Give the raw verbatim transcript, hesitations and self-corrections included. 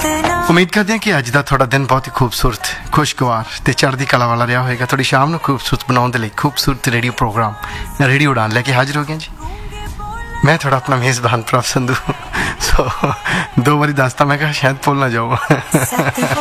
ਉਮੀਦ ਕਰਦੇ ਹਾਂ ਕਿ ਅੱਜ ਦਾ ਤੁਹਾਡਾ ਦਿਨ ਬਹੁਤ ਹੀ ਖੂਬਸੂਰਤ ਖੁਸ਼ਗਵਾਰ ਤੇ ਚੜ੍ਹਦੀ ਕਲਾ ਵਾਲਾ ਰਿਹਾ ਹੋਵੇਗਾ। ਤੁਹਾਡੀ ਸ਼ਾਮ ਨੂੰ ਖੂਬਸੂਰਤ ਬਣਾਉਣ ਦੇ ਲਈ ਖੂਬਸੂਰਤ ਰੇਡੀਓ ਪ੍ਰੋਗਰਾਮ ਰੇਡੀਓ ਉਡਾਨ ਲੈ ਕੇ ਹਾਜ਼ਰ ਹੋ ਗਏ ਜੀ। ਮੈਂ ਤੁਹਾਡਾ ਆਪਣਾ ਮੇਜ਼ਬਾਨ ਪ੍ਰਭ ਸੰਧੂ। ਸੋ ਦੋ ਵਾਰੀ ਦੱਸਤਾ, ਮੈਂ ਕਿਹਾ ਸ਼ਾਇਦ ਭੁੱਲ ਨਾ ਜਾਓ।